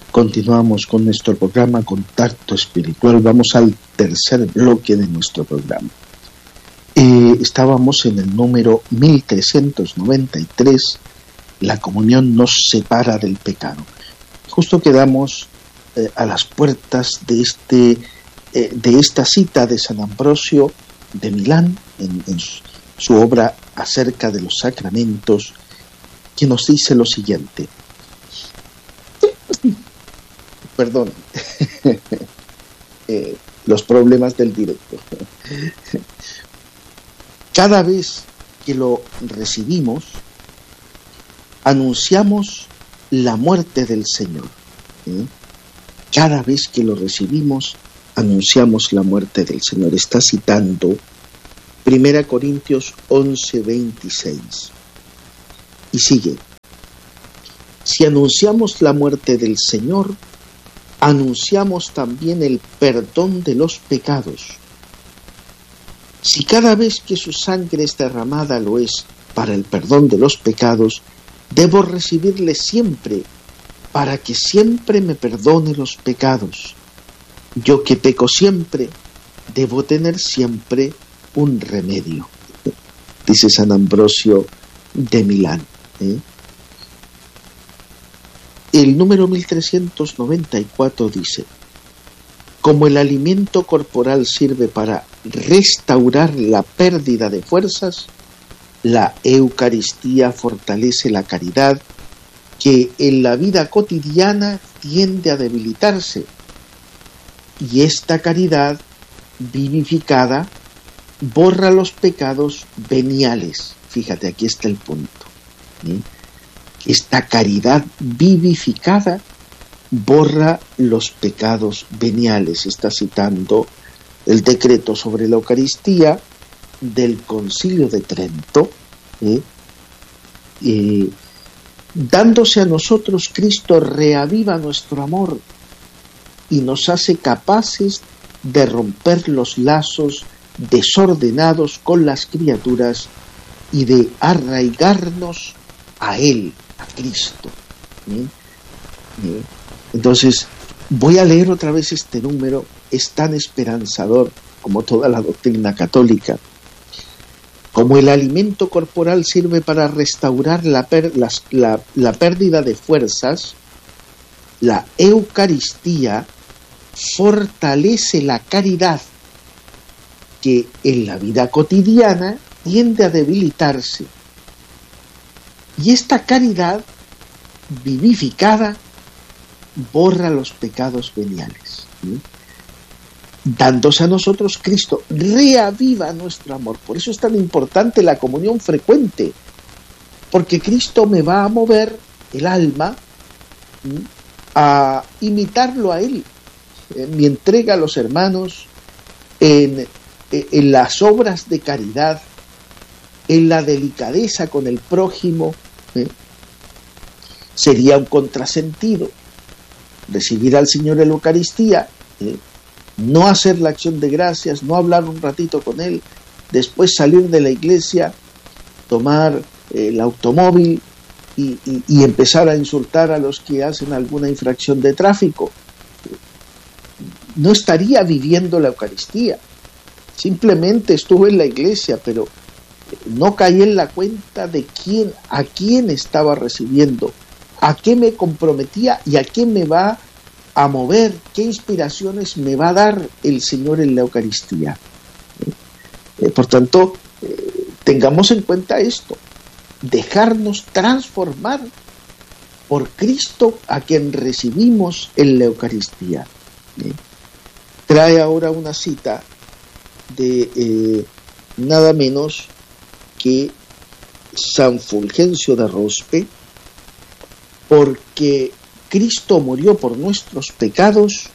Continuamos con nuestro programa Contacto Espiritual. Vamos al tercer bloque de nuestro programa. Estábamos en el número 1393, la comunión nos separa del pecado. Justo quedamos a las puertas de esta cita de San Ambrosio de Milán, en su obra acerca de los sacramentos, que nos dice lo siguiente. Perdón, los problemas del directo. Cada vez que lo recibimos, anunciamos la muerte del Señor. Cada vez que lo recibimos, anunciamos la muerte del Señor. Está citando 1 Corintios 11:26. Y sigue. Si anunciamos la muerte del Señor, anunciamos también el perdón de los pecados. Si cada vez que su sangre es derramada lo es para el perdón de los pecados, debo recibirle siempre, para que siempre me perdone los pecados. Yo que peco siempre, debo tener siempre un remedio. Dice San Ambrosio de Milán. El número 1394 dice: como el alimento corporal sirve para restaurar la pérdida de fuerzas, la Eucaristía fortalece la caridad que en la vida cotidiana tiende a debilitarse, y esta caridad vivificada borra los pecados veniales. Fíjate, aquí está el punto. Esta caridad vivificada borra los pecados veniales. Está citando el decreto sobre la Eucaristía del Concilio de Trento. Dándose a nosotros, Cristo reaviva nuestro amor y nos hace capaces de romper los lazos desordenados con las criaturas y de arraigarnos a Él, a Cristo. Entonces, voy a leer otra vez este número, es tan esperanzador como toda la doctrina católica. Como el alimento corporal sirve para restaurar la pérdida de fuerzas, la Eucaristía fortalece la caridad que en la vida cotidiana tiende a debilitarse. Y esta caridad vivificada borra los pecados veniales. Dándose a nosotros, Cristo reaviva nuestro amor. Por eso es tan importante la comunión frecuente, porque Cristo me va a mover el alma a imitarlo a Él. Mi entrega a los hermanos, en las obras de caridad, en la delicadeza con el prójimo, sería un contrasentido recibir al Señor en la Eucaristía, no hacer la acción de gracias, no hablar un ratito con Él, después salir de la iglesia, tomar el automóvil y empezar a insultar a los que hacen alguna infracción de tráfico. No estaría viviendo la Eucaristía. Simplemente estuve en la iglesia, pero no caí en la cuenta de a quién estaba recibiendo, a qué me comprometía y a qué me va a mover, qué inspiraciones me va a dar el Señor en la Eucaristía. Por tanto, tengamos en cuenta esto, dejarnos transformar por Cristo a quien recibimos en la Eucaristía. Trae ahora una cita de nada menos que San Fulgencio de Rospe, porque Cristo murió por nuestros pecados,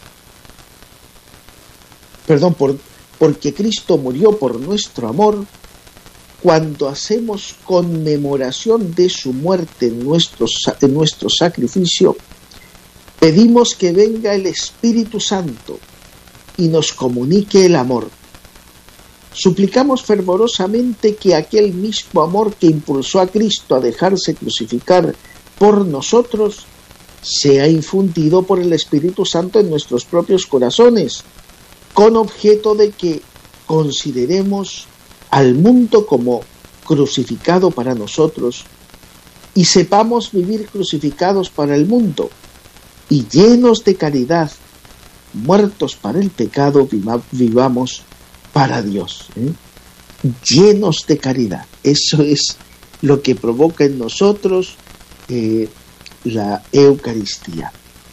porque Cristo murió por nuestro amor. Cuando hacemos conmemoración de su muerte en nuestro sacrificio, pedimos que venga el Espíritu Santo y nos comunique el amor. Suplicamos fervorosamente que aquel mismo amor que impulsó a Cristo a dejarse crucificar por nosotros sea infundido por el Espíritu Santo en nuestros propios corazones, con objeto de que consideremos al mundo como crucificado para nosotros y sepamos vivir crucificados para el mundo y llenos de caridad, muertos para el pecado, vivamos para Dios. Llenos de caridad. Eso es lo que provoca en nosotros la Eucaristía.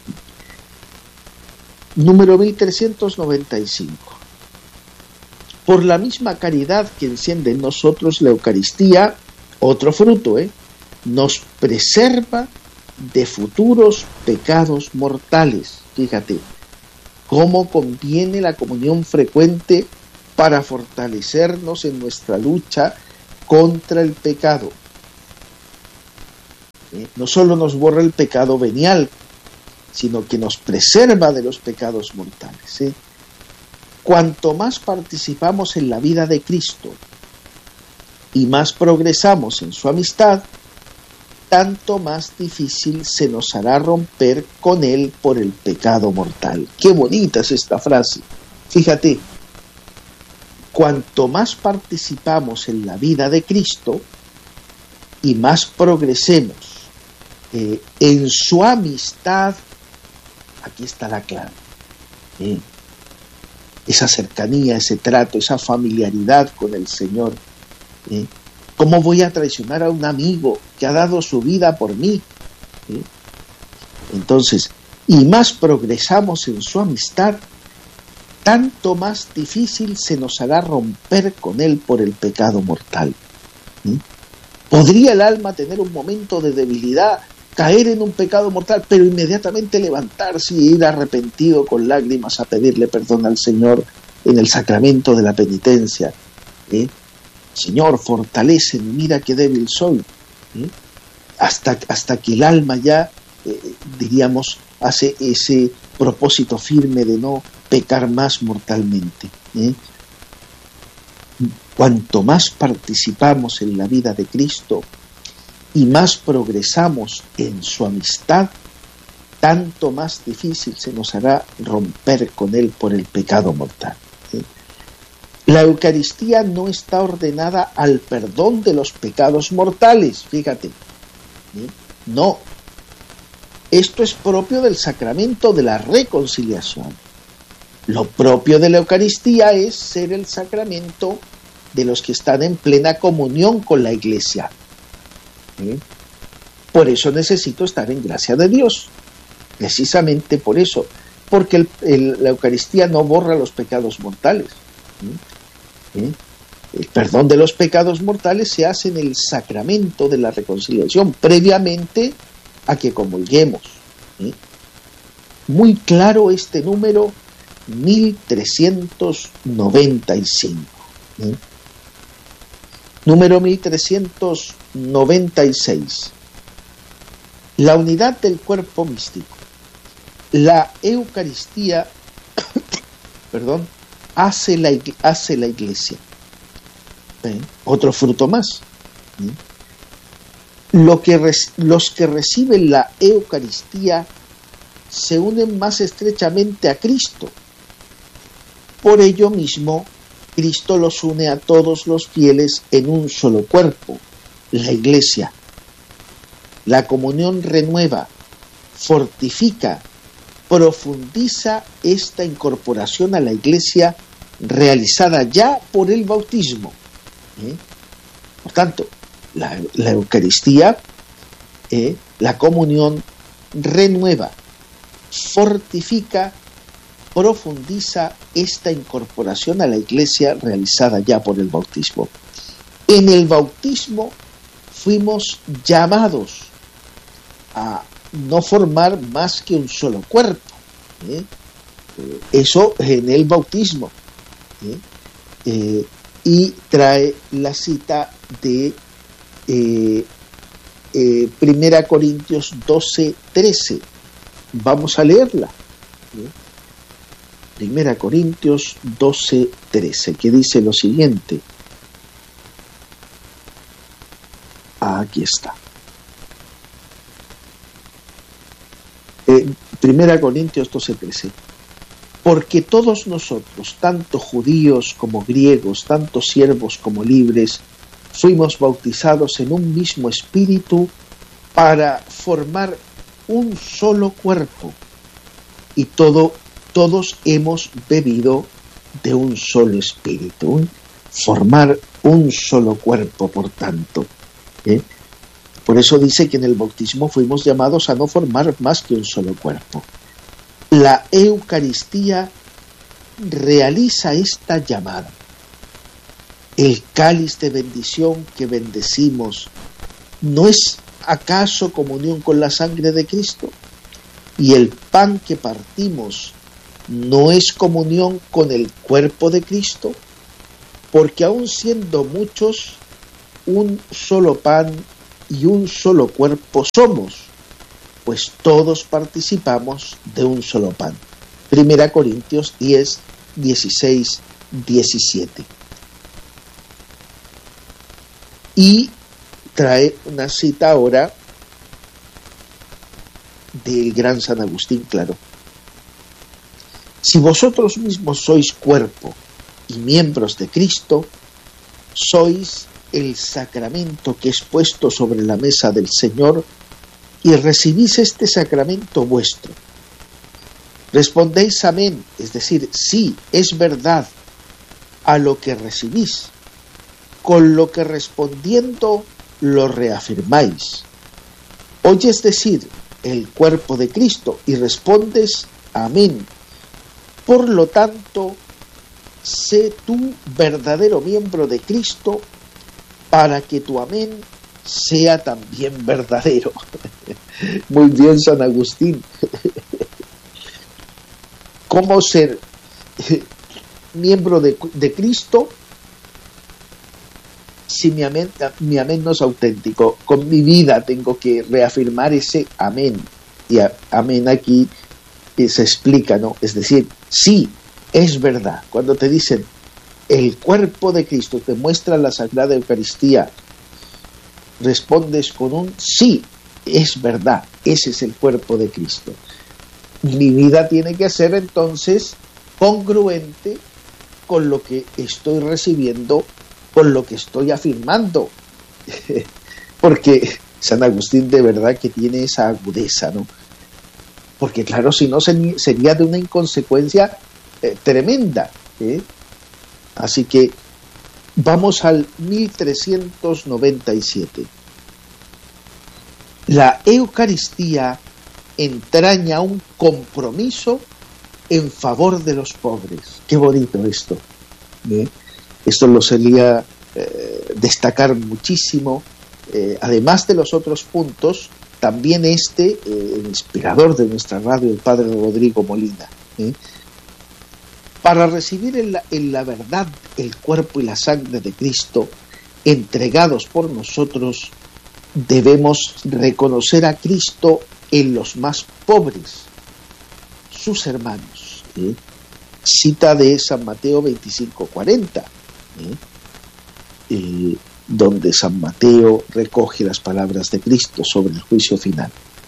Número 1395. Por la misma caridad que enciende en nosotros la Eucaristía, otro fruto, nos preserva de futuros pecados mortales. Fíjate, cómo conviene la comunión frecuente para fortalecernos en nuestra lucha contra el pecado. No solo nos borra el pecado venial, sino que nos preserva de los pecados mortales. Cuanto más participamos en la vida de Cristo y más progresamos en su amistad, tanto más difícil se nos hará romper con Él por el pecado mortal. Qué bonita es esta frase. Fíjate, cuanto más participamos en la vida de Cristo y más progresemos en su amistad, aquí está la clave. Esa cercanía, ese trato, esa familiaridad con el Señor. ¿Cómo voy a traicionar a un amigo que ha dado su vida por mí? Entonces, y más progresamos en su amistad, tanto más difícil se nos hará romper con Él por el pecado mortal. ¿Podría el alma tener un momento de debilidad, caer en un pecado mortal, pero inmediatamente levantarse y ir arrepentido con lágrimas a pedirle perdón al Señor en el sacramento de la penitencia? Señor, fortaléceme, mira qué débil soy. Hasta que el alma ya, diríamos, hace ese propósito firme de no pecar más mortalmente. Cuanto más participamos en la vida de Cristo y más progresamos en su amistad, tanto más difícil se nos hará romper con Él por el pecado mortal. La Eucaristía no está ordenada al perdón de los pecados mortales, fíjate. No. Esto es propio del sacramento de la reconciliación. Lo propio de la Eucaristía es ser el sacramento de los que están en plena comunión con la Iglesia. Por eso necesito estar en gracia de Dios. Precisamente por eso. Porque la Eucaristía no borra los pecados mortales. El perdón de los pecados mortales se hace en el sacramento de la reconciliación, previamente a que comulguemos. Muy claro este número 1395. Número 1396. La unidad del cuerpo místico. La Eucaristía hace la Iglesia. Otro fruto más. Los que reciben la Eucaristía se unen más estrechamente a Cristo. Por ello mismo, Cristo los une a todos los fieles en un solo cuerpo, la Iglesia. La comunión renueva, fortifica, profundiza esta incorporación a la Iglesia realizada ya por el bautismo. Por tanto, la Eucaristía, la comunión renueva, fortifica, profundiza esta incorporación a la Iglesia realizada ya por el bautismo. En el bautismo fuimos llamados a no formar más que un solo cuerpo. Eso en el bautismo. Y trae la cita de 1 Corintios 12:13. Vamos a leerla. 1 Corintios 12:13, que dice lo siguiente. Aquí está. 1 Corintios 12:13. Porque todos nosotros, tanto judíos como griegos, tanto siervos como libres, fuimos bautizados en un mismo espíritu para formar un solo cuerpo, y todos hemos bebido de un solo espíritu. Formar un solo cuerpo, por tanto. Por eso dice que en el bautismo fuimos llamados a no formar más que un solo cuerpo. La Eucaristía realiza esta llamada. El cáliz de bendición que bendecimos, ¿no es acaso comunión con la sangre de Cristo? Y el pan que partimos, ¿no es comunión con el cuerpo de Cristo? Porque aun siendo muchos, un solo pan y un solo cuerpo somos, pues todos participamos de un solo pan. 1 Corintios 10, 16, 17. Y trae una cita ahora del gran San Agustín, claro. Si vosotros mismos sois cuerpo y miembros de Cristo, sois el sacramento que es puesto sobre la mesa del Señor y recibís este sacramento vuestro. Respondéis amén, es decir, sí, es verdad, a lo que recibís, con lo que respondiendo lo reafirmáis. Oyes decir el cuerpo de Cristo y respondes amén. Por lo tanto, sé tú verdadero miembro de Cristo para que tu amén sea también verdadero. Muy bien, San Agustín. ¿Cómo ser miembro de Cristo si mi amén no es auténtico? Con mi vida tengo que reafirmar ese amén. Y amén aquí se explica, ¿no? Es decir, sí, es verdad. Cuando te dicen el cuerpo de Cristo, te muestra la Sagrada Eucaristía, respondes con un sí, es verdad, ese es el cuerpo de Cristo. Mi vida tiene que ser entonces congruente con lo que estoy recibiendo, con lo que estoy afirmando. Porque San Agustín de verdad que tiene esa agudeza, ¿no? Porque claro, si no sería de una inconsecuencia tremenda. Así que vamos al 1397. La Eucaristía entraña un compromiso en favor de los pobres. Qué bonito esto. Esto lo solía destacar muchísimo. Además de los otros puntos, también el inspirador de nuestra radio, el padre Rodrigo Molina. Para recibir en la verdad el cuerpo y la sangre de Cristo, entregados por nosotros, debemos reconocer a Cristo en los más pobres, sus hermanos. Cita de San Mateo 25:40, donde San Mateo recoge las palabras de Cristo sobre el juicio final.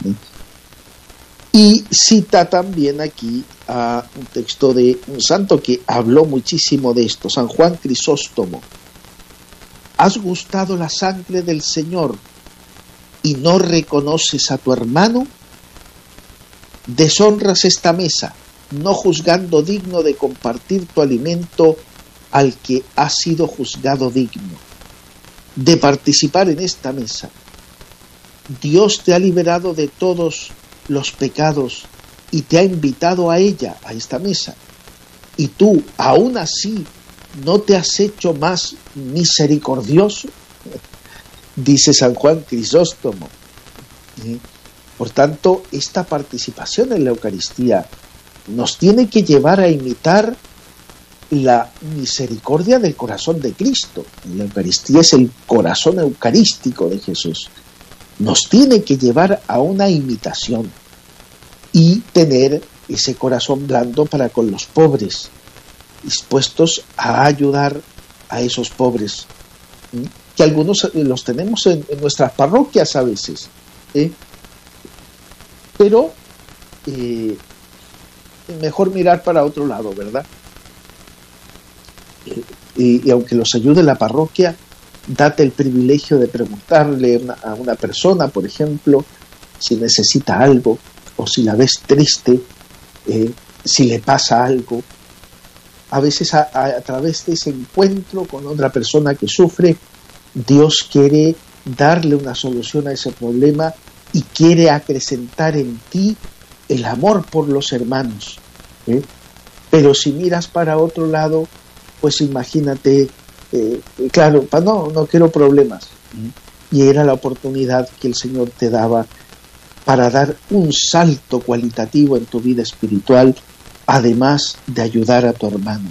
Y cita también aquí a un texto de un santo que habló muchísimo de esto, San Juan Crisóstomo. ¿Has gustado la sangre del Señor y no reconoces a tu hermano? Deshonras esta mesa, no juzgando digno de compartir tu alimento al que ha sido juzgado digno de participar en esta mesa. Dios te ha liberado de todos los pecados y te ha invitado a ella, a esta mesa. Y tú, aún así, ¿no te has hecho más misericordioso? Dice San Juan Crisóstomo. Por tanto, esta participación en la Eucaristía nos tiene que llevar a imitar la misericordia del corazón de Cristo. La Eucaristía es el corazón eucarístico de Jesús. Nos tiene que llevar a una imitación y tener ese corazón blando para con los pobres, dispuestos a ayudar a esos pobres, que algunos los tenemos en nuestras parroquias a veces, pero mejor mirar para otro lado, ¿verdad? Y aunque los ayude la parroquia, date el privilegio de preguntarle a una persona, por ejemplo, si necesita algo, o si la ves triste, si le pasa algo. A veces a través de ese encuentro con otra persona que sufre, Dios quiere darle una solución a ese problema y quiere acrecentar en ti el amor por los hermanos. Pero si miras para otro lado, pues imagínate, claro, no quiero problemas. Y era la oportunidad que el Señor te daba para dar un salto cualitativo en tu vida espiritual, además de ayudar a tu hermano.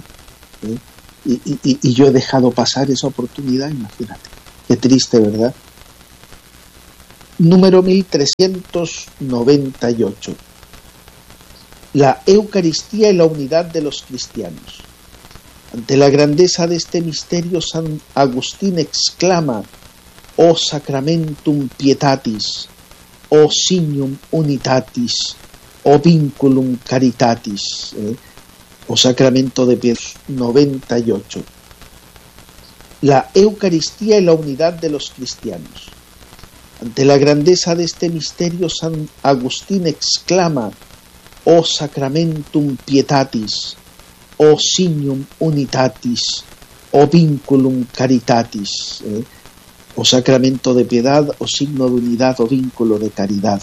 Y yo he dejado pasar esa oportunidad, imagínate. Qué triste, ¿verdad? Número 1398. La Eucaristía y la unidad de los cristianos. Ante la grandeza de este misterio, San Agustín exclama: «O sacramentum pietatis, o signum unitatis, o vinculum caritatis». O sacramento de piedad. 98. La Eucaristía y la unidad de los cristianos. Ante la grandeza de este misterio, San Agustín exclama: «O sacramentum pietatis, o signum unitatis, o vinculum caritatis». O sacramento de piedad, o signo de unidad, o vínculo de caridad.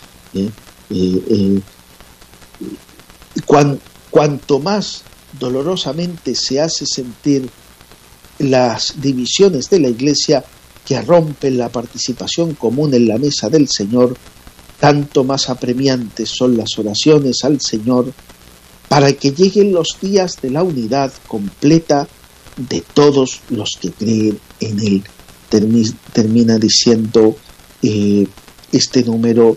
Cuanto más dolorosamente se hace sentir las divisiones de la Iglesia que rompen la participación común en la mesa del Señor, tanto más apremiantes son las oraciones al Señor para que lleguen los días de la unidad completa de todos los que creen en Él. Termina diciendo este número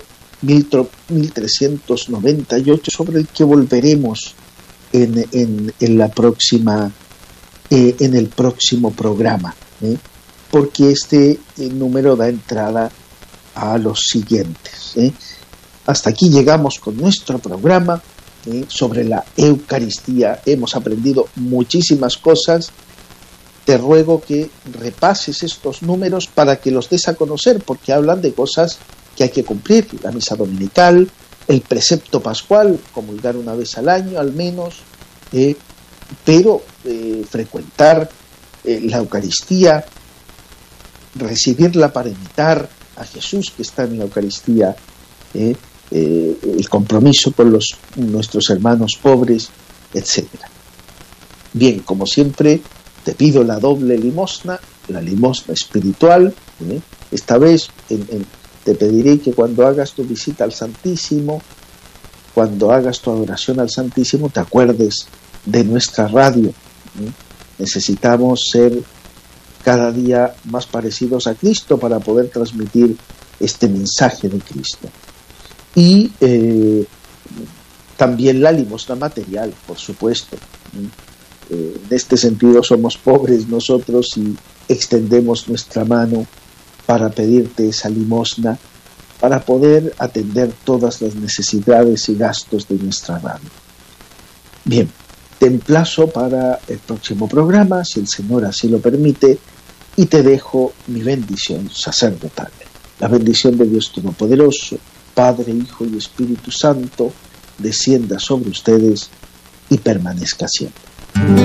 1398, sobre el que volveremos en la próxima, en el próximo programa, porque este número da entrada a los siguientes. Hasta aquí llegamos con nuestro programa sobre la Eucaristía. Hemos aprendido muchísimas cosas. Te ruego que repases estos números para que los des a conocer, porque hablan de cosas que hay que cumplir: la misa dominical, el precepto pascual, comulgar una vez al año al menos, pero frecuentar la Eucaristía, recibirla para imitar a Jesús que está en la Eucaristía, el compromiso con nuestros hermanos pobres, etc. Bien, como siempre, te pido la doble limosna, la limosna espiritual. Esta vez te pediré que cuando hagas tu visita al Santísimo, cuando hagas tu adoración al Santísimo, te acuerdes de nuestra radio. Necesitamos ser cada día más parecidos a Cristo para poder transmitir este mensaje de Cristo. Y también la limosna material, por supuesto. En este sentido somos pobres nosotros y extendemos nuestra mano para pedirte esa limosna, para poder atender todas las necesidades y gastos de nuestra radio. Bien, te emplazo para el próximo programa, si el Señor así lo permite, y te dejo mi bendición sacerdotal. La bendición de Dios Todopoderoso, Padre, Hijo y Espíritu Santo, descienda sobre ustedes y permanezca siempre.